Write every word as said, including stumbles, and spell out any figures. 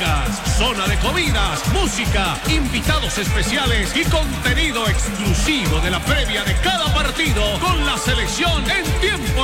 bancas, zona de comidas, música, invitados especiales y contenido exclusivo de la previa de cada partido con la selección en tiempo